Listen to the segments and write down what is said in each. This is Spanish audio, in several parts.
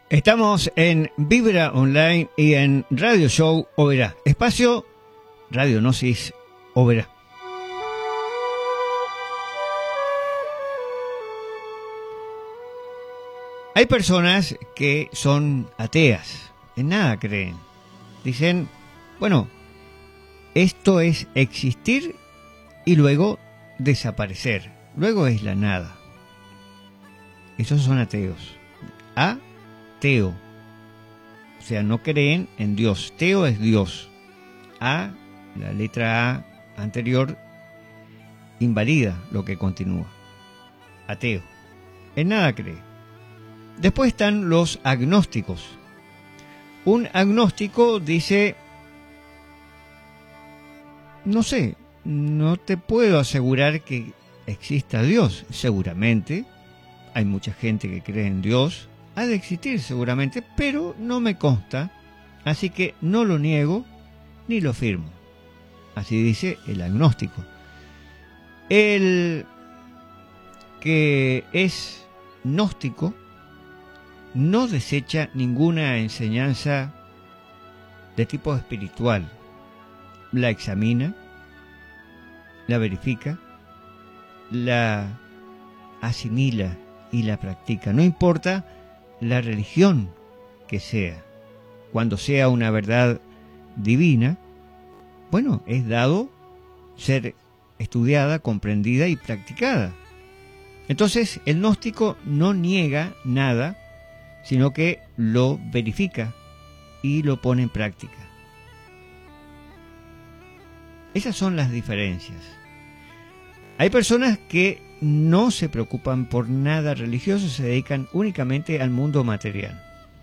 Estamos en Vibra Online y en Radio Show Oberá. Espacio Radio Gnosis Oberá. Hay personas que son ateas, en nada creen. Dicen, bueno, esto es existir y luego desaparecer. Luego es la nada. Esos son ateos. Ateo. O sea, no creen en Dios. Teo es Dios. A, la letra A anterior, invalida lo que continúa. Ateo. En nada cree. Después están los agnósticos. Un agnóstico dice, no sé, no te puedo asegurar que exista Dios. Seguramente, hay mucha gente que cree en Dios, ha de existir seguramente, pero no me consta, así que no lo niego ni lo firmo. Así dice el agnóstico. El que es gnóstico no desecha ninguna enseñanza de tipo espiritual. La examina, la verifica, la asimila y la practica. No importa la religión que sea. Cuando sea una verdad divina, bueno, es dado ser estudiada, comprendida y practicada. Entonces, el gnóstico no niega nada, sino que lo verifica y lo pone en práctica. Esas son las diferencias. Hay personas que no se preocupan por nada religioso, se dedican únicamente al mundo material.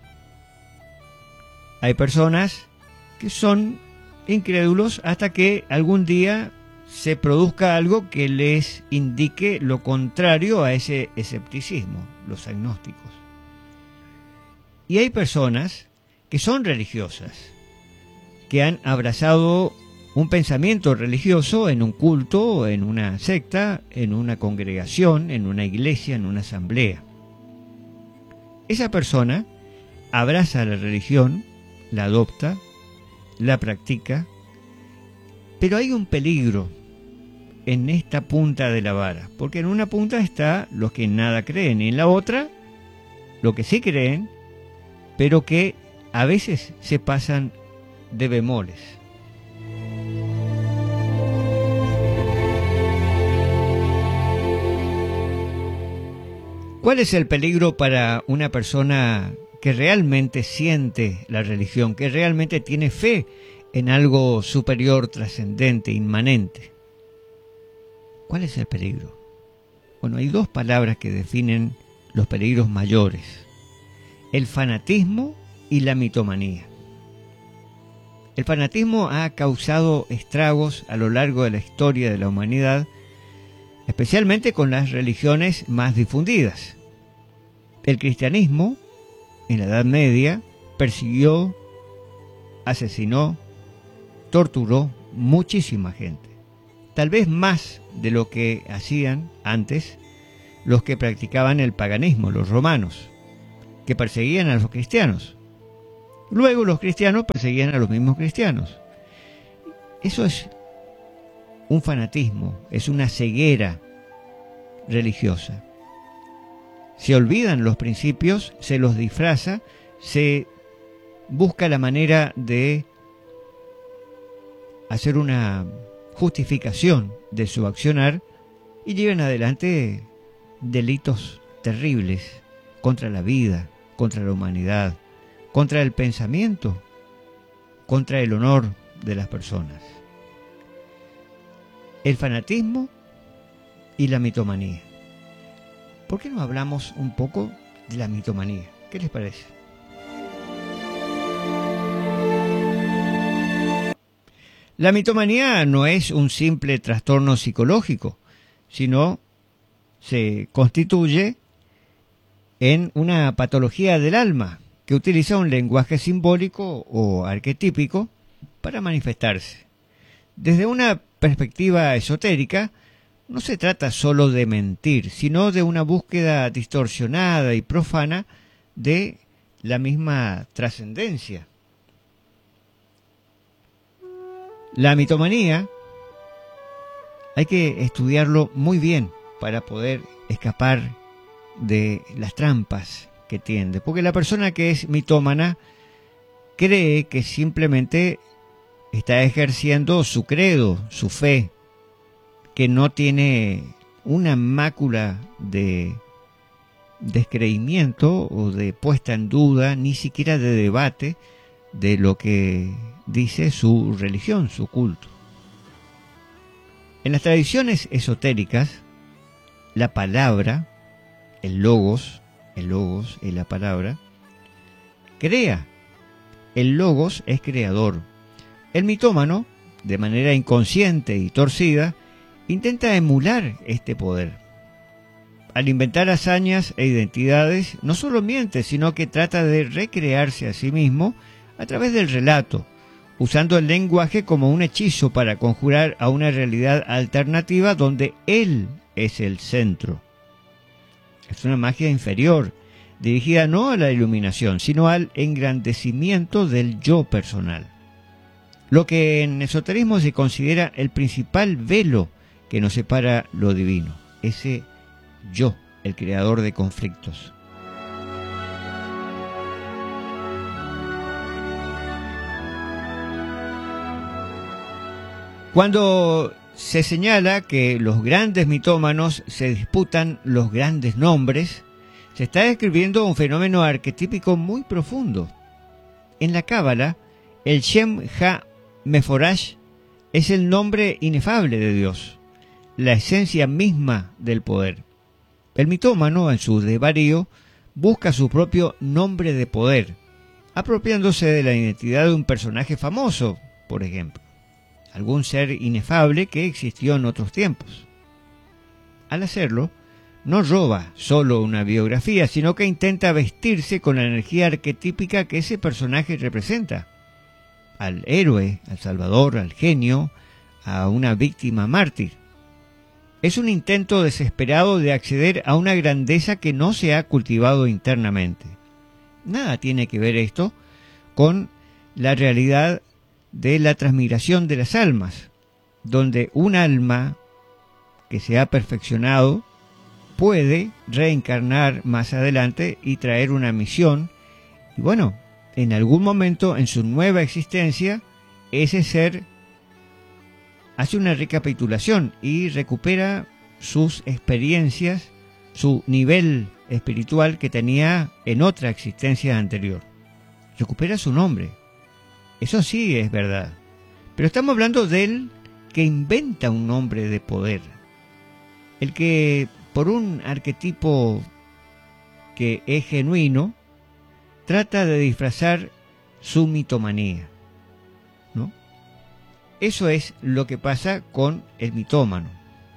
Hay personas que son incrédulos hasta que algún día se produzca algo que les indique lo contrario a ese escepticismo, los agnósticos. Y hay personas que son religiosas, que han abrazado un pensamiento religioso en un culto, en una secta, en una congregación, en una iglesia, en una asamblea. Esa persona abraza la religión, la adopta, la practica, pero hay un peligro en esta punta de la vara, porque en una punta está los que en nada creen y en la otra los que sí creen, pero que a veces se pasan de bemoles. ¿Cuál es el peligro para una persona que realmente siente la religión, que realmente tiene fe en algo superior, trascendente, inmanente? ¿Cuál es el peligro? Bueno, hay dos palabras que definen los peligros mayores: el fanatismo y la mitomanía. El fanatismo ha causado estragos a lo largo de la historia de la humanidad, especialmente con las religiones más difundidas. El cristianismo, en la Edad Media, persiguió, asesinó, torturó muchísima gente. Tal vez más de lo que hacían antes los que practicaban el paganismo, los romanos, que perseguían a los cristianos. Luego los cristianos perseguían a los mismos cristianos. Eso es un fanatismo, es una ceguera religiosa. Se olvidan los principios, se los disfraza, se busca la manera de hacer una justificación de su accionar y llevan adelante delitos terribles contra la vida, contra la humanidad, contra el pensamiento, contra el honor de las personas. El fanatismo y la mitomanía. ¿Por qué no hablamos un poco de la mitomanía? ¿Qué les parece? La mitomanía no es un simple trastorno psicológico, sino se constituye en una patología del alma que utiliza un lenguaje simbólico o arquetípico para manifestarse. Desde una perspectiva esotérica, no se trata solo de mentir, sino de una búsqueda distorsionada y profana de la misma trascendencia. La mitomanía hay que estudiarlo muy bien para poder escapar de las trampas que tiende, porque la persona que es mitómana cree que simplemente está ejerciendo su credo, su fe, que no tiene una mácula de descreimiento o de puesta en duda, ni siquiera de debate de lo que dice su religión, su culto. En las tradiciones esotéricas, la palabra, el logos es la palabra, crea. El logos es creador. El mitómano, de manera inconsciente y torcida, intenta emular este poder. Al inventar hazañas e identidades, no solo miente, sino que trata de recrearse a sí mismo a través del relato, usando el lenguaje como un hechizo para conjurar a una realidad alternativa donde él es el centro. Es una magia inferior, dirigida no a la iluminación, sino al engrandecimiento del yo personal. Lo que en esoterismo se considera el principal velo que nos separa lo divino, ese yo, el creador de conflictos. Cuando se señala que los grandes mitómanos se disputan los grandes nombres, se está describiendo un fenómeno arquetípico muy profundo. En la Cábala, el Shem Ha-Meforash es el nombre inefable de Dios, la esencia misma del poder. El mitómano, en su desvarío, busca su propio nombre de poder, apropiándose de la identidad de un personaje famoso, por ejemplo, algún ser inefable que existió en otros tiempos. Al hacerlo, no roba solo una biografía, sino que intenta vestirse con la energía arquetípica que ese personaje representa. Al héroe, al salvador, al genio, a una víctima mártir. Es un intento desesperado de acceder a una grandeza que no se ha cultivado internamente. Nada tiene que ver esto con la realidad de la transmigración de las almas, donde un alma que se ha perfeccionado puede reencarnar más adelante y traer una misión, y bueno, en algún momento en su nueva existencia, ese ser hace una recapitulación y recupera sus experiencias, su nivel espiritual que tenía en otra existencia anterior. Recupera su nombre. Eso sí es verdad. Pero estamos hablando del que inventa un nombre de poder. El que, por un arquetipo que es genuino, trata de disfrazar su mitomanía, ¿no? Eso es lo que pasa con el mitómano.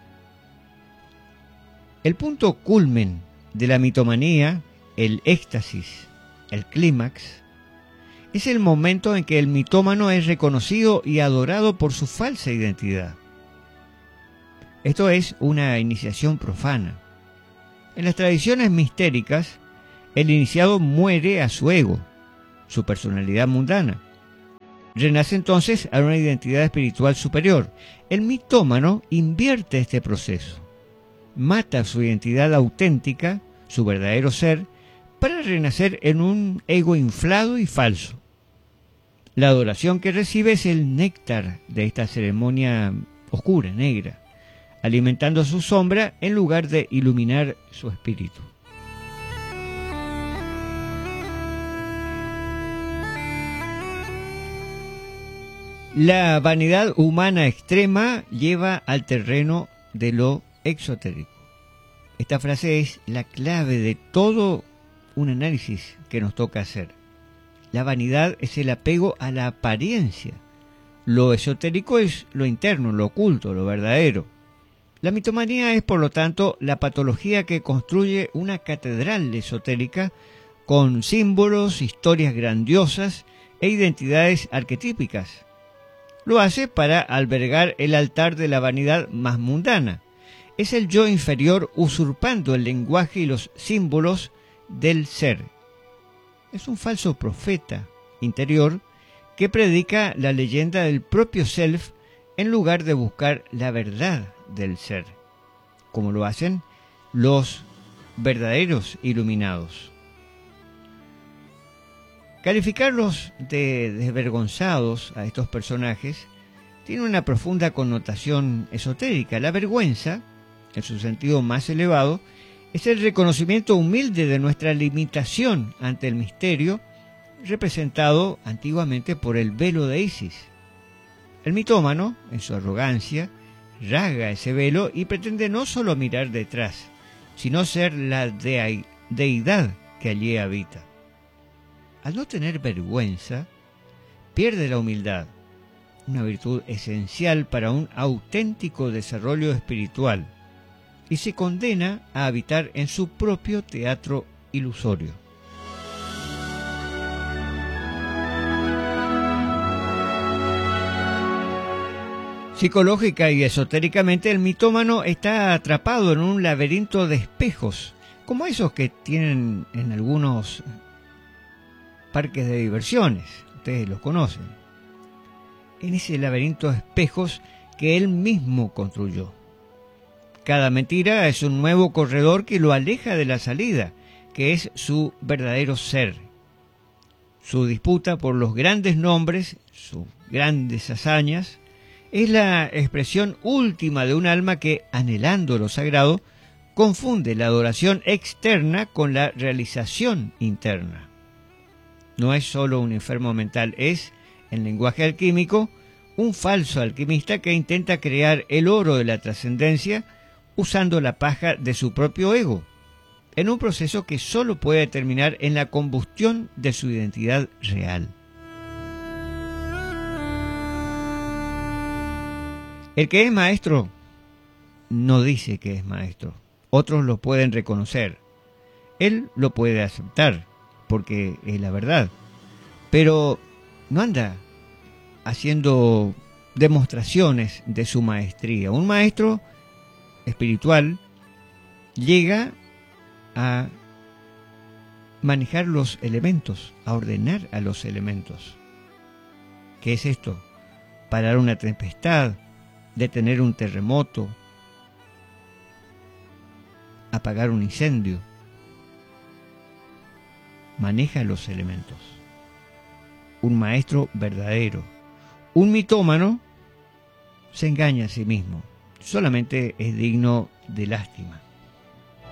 El punto culmen de la mitomanía, el éxtasis, el clímax, es el momento en que el mitómano es reconocido y adorado por su falsa identidad. Esto es una iniciación profana. En las tradiciones mistéricas, el iniciado muere a su ego, su personalidad mundana. Renace entonces a una identidad espiritual superior. El mitómano invierte este proceso. Mata su identidad auténtica, su verdadero ser, para renacer en un ego inflado y falso. La adoración que recibe es el néctar de esta ceremonia oscura, negra, alimentando su sombra en lugar de iluminar su espíritu. La vanidad humana extrema lleva al terreno de lo exotérico. Esta frase es la clave de todo un análisis que nos toca hacer. La vanidad es el apego a la apariencia. Lo esotérico es lo interno, lo oculto, lo verdadero. La mitomanía es, por lo tanto, la patología que construye una catedral esotérica con símbolos, historias grandiosas e identidades arquetípicas. Lo hace para albergar el altar de la vanidad más mundana. Es el yo inferior usurpando el lenguaje y los símbolos del ser. Es un falso profeta interior que predica la leyenda del propio self en lugar de buscar la verdad del ser, como lo hacen los verdaderos iluminados. Calificarlos de desvergonzados a estos personajes tiene una profunda connotación esotérica. La vergüenza, en su sentido más elevado, es el reconocimiento humilde de nuestra limitación ante el misterio, representado antiguamente por el velo de Isis. El mitómano, en su arrogancia, rasga ese velo y pretende no solo mirar detrás, sino ser la deidad que allí habita. Al no tener vergüenza, pierde la humildad, una virtud esencial para un auténtico desarrollo espiritual, y se condena a habitar en su propio teatro ilusorio. Psicológica y esotéricamente, el mitómano está atrapado en un laberinto de espejos, como esos que tienen en algunos parques de diversiones, ustedes los conocen. En ese laberinto de espejos que él mismo construyó. Cada mentira es un nuevo corredor que lo aleja de la salida, que es su verdadero ser. Su disputa por los grandes nombres, sus grandes hazañas, es la expresión última de un alma que, anhelando lo sagrado, confunde la adoración externa con la realización interna. No es solo un enfermo mental, es, en lenguaje alquímico, un falso alquimista que intenta crear el oro de la trascendencia usando la paja de su propio ego, en un proceso que solo puede terminar en la combustión de su identidad real. El que es maestro no dice que es maestro. Otros lo pueden reconocer. Él lo puede aceptar, porque es la verdad. Pero no anda haciendo demostraciones de su maestría. Un maestro espiritual llega a manejar los elementos, a ordenar a los elementos. ¿Qué es esto? Parar una tempestad, detener un terremoto, apagar un incendio. Maneja los elementos. Un maestro verdadero. Un mitómano se engaña a sí mismo. Solamente es digno de lástima.